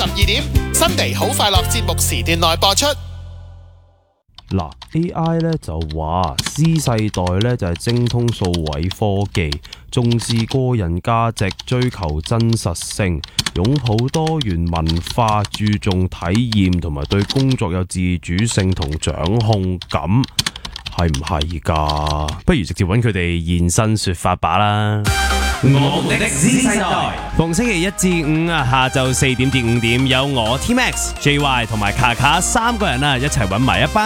點，新地好快樂節目時段內播出。 嗱 ，AI 咧就話 C 世代咧就係精通數位科技，重視個人價值，追求真實性，擁抱多元文化，注重體驗同埋對工作有自主性同掌控感，係唔係㗎？不如直接揾佢哋現身說法吧啦！ 我們的 Z 世代， 逢星期一至五下晝4點至5點，有我 T-Max、JY 同埋卡卡3個人一齊揾埋一班